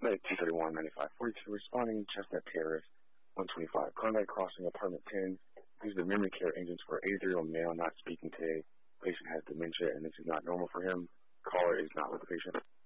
Medic 231-9542, responding Chestnut Terrace, 125. Klondike Crossing, apartment 10. These are the memory care agents for 80-year-old male not speaking today. Patient has dementia and this is not normal for him. Caller is not with the patient.